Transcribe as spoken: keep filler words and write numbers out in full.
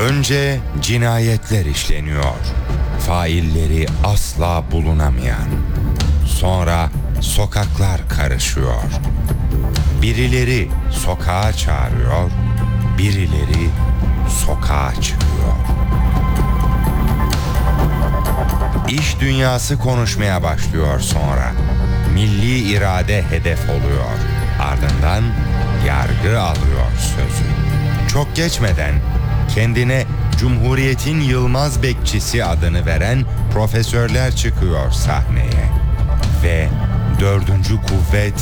Önce cinayetler işleniyor, failleri asla bulunamayan. Sonra sokaklar karışıyor. Birileri sokağa çağırıyor, birileri sokağa çıkıyor. İş dünyası konuşmaya başlıyor sonra. Milli irade hedef oluyor. Ardından yargı alıyor sözü. Çok geçmeden kendine Cumhuriyet'in Yılmaz Bekçisi adını veren profesörler çıkıyor sahneye. Ve dördüncü kuvvet